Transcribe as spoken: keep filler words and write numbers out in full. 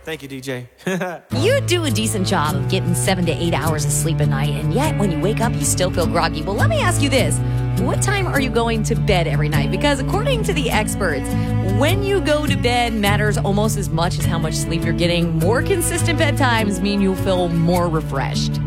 Thank you, D J. You do a decent job of getting seven to eight hours of sleep a night, and yet when you wake up, you still feel groggy. Well, let me ask you this. What time are you going to bed every night? Because according to the experts, when you go to bed matters almost as much as how much sleep you're getting. More consistent bedtimes mean you'll feel more refreshed.